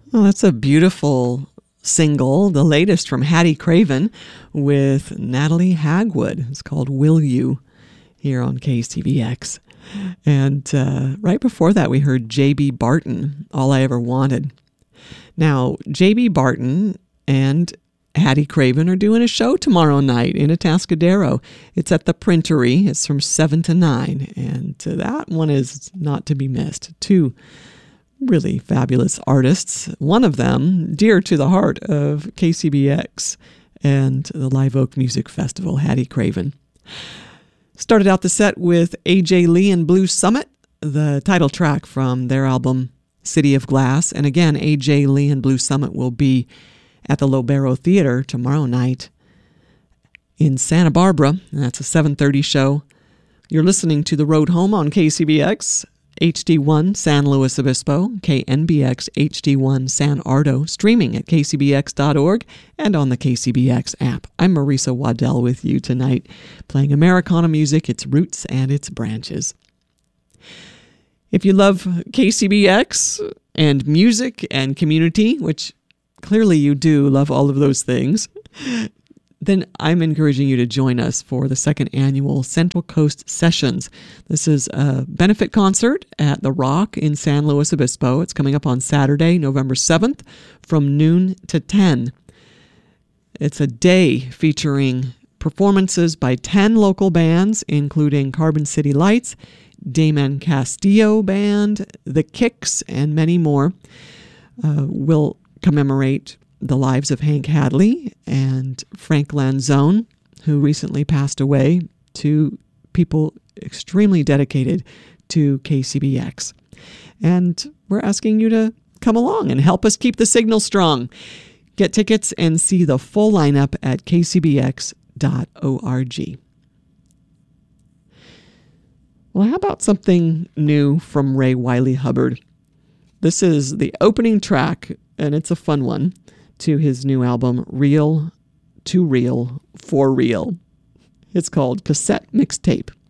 Well, that's a beautiful single, the latest from Hattie Craven with Natalie Hagwood. It's called Will You here on KCBX. And right before that, we heard J.B. Barton, All I Ever Wanted. Now, J.B. Barton and Hattie Craven are doing a show tomorrow night in Atascadero. It's at the Printery. It's from 7 to 9, and that one is not to be missed. Two really fabulous artists, one of them dear to the heart of KCBX and the Live Oak Music Festival, Hattie Craven. Started out the set with A.J. Lee and Blue Summit, the title track from their album City of Glass. And again, A.J. Lee and Blue Summit will be at the Lobero Theater tomorrow night in Santa Barbara. And that's a 7:30 show. You're listening to The Road Home on KCBX, HD1 San Luis Obispo, KNBX HD1 San Ardo, streaming at kcbx.org and on the KCBX app. I'm Marisa Waddell with you tonight, playing Americana music, its roots and its branches. If you love KCBX and music and community, which clearly you do love all of those things, then I'm encouraging you to join us for the second annual Central Coast Sessions. This is a benefit concert at The Rock in San Luis Obispo. It's coming up on Saturday, November 7th from noon to 10. It's a day featuring performances by 10 local bands, including Carbon City Lights, Damon Castillo Band, The Kicks, and many more. Will commemorate the lives of Hank Hadley and Frank Lanzone, who recently passed away, two people extremely dedicated to KCBX. And we're asking you to come along and help us keep the signal strong. Get tickets and see the full lineup at kcbx.org. Well, how about something new from Ray Wiley Hubbard? This is the opening track, and it's a fun one, to his new album, Real to Real for Real. It's called Cassette Mixtape.